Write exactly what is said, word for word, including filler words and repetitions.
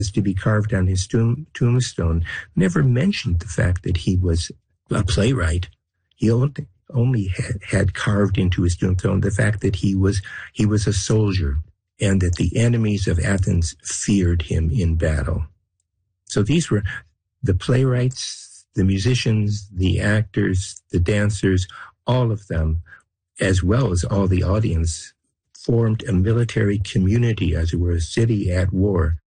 to be carved on his tomb, tombstone never mentioned the fact that he was a playwright. He only, only had, had carved into his tombstone the fact that he was he was a soldier and that the enemies of Athens feared him in battle. So these were the playwrights, the musicians, the actors, the dancers, all of them, as well as all the audience, formed a military community, as it were, a city at war,